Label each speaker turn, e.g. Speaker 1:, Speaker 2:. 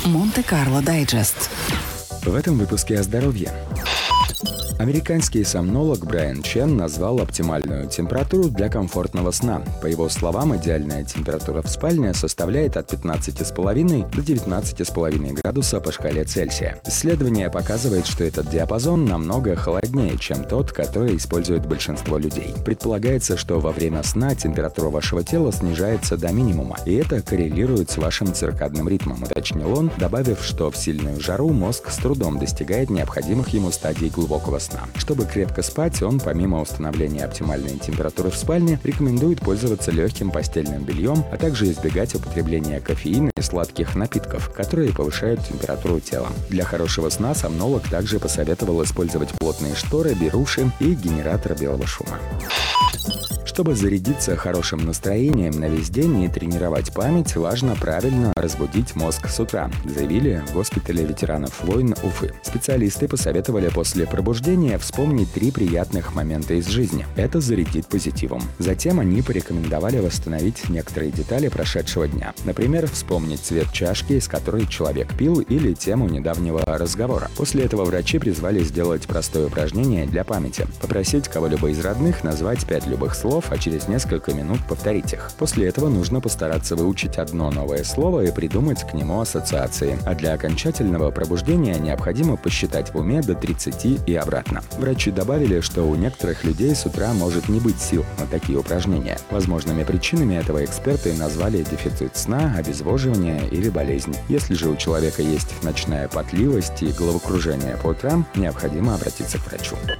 Speaker 1: Монте-Карло Дайджест.
Speaker 2: В этом выпуске о здоровье. Американский сомнолог Брайан Чен назвал оптимальную температуру для комфортного сна. По его словам, идеальная температура в спальне составляет от 15,5 до 19,5 градуса по шкале Цельсия. Исследование показывает, что этот диапазон намного холоднее, чем тот, который использует большинство людей. Предполагается, что во время сна температура вашего тела снижается до минимума, и это коррелирует с вашим циркадным ритмом, уточнил он, добавив, что в сильную жару мозг с трудом достигает необходимых ему стадий глубокого сна. Чтобы крепко спать, он, помимо установления оптимальной температуры в спальне, рекомендует пользоваться легким постельным бельем, а также избегать употребления кофеина и сладких напитков, которые повышают температуру тела. Для хорошего сна сомнолог также посоветовал использовать плотные шторы, беруши и генератор белого шума. Чтобы зарядиться хорошим настроением на весь день и тренировать память, важно правильно разбудить мозг с утра, заявили в госпитале ветеранов войн Уфы. Специалисты посоветовали после пробуждения вспомнить 3 приятных момента из жизни. Это зарядит позитивом. Затем они порекомендовали восстановить некоторые детали прошедшего дня. Например, вспомнить цвет чашки, из которой человек пил, или тему недавнего разговора. После этого врачи призвали сделать простое упражнение для памяти. Попросить кого-либо из родных назвать 5 любых слов, а через несколько минут повторить их. После этого нужно постараться выучить одно новое слово и придумать к нему ассоциации. А для окончательного пробуждения необходимо посчитать в уме до 30 и обратно. Врачи добавили, что у некоторых людей с утра может не быть сил на такие упражнения. Возможными причинами этого эксперты назвали дефицит сна, обезвоживание или болезнь. Если же у человека есть ночная потливость и головокружение по утрам, необходимо обратиться к врачу.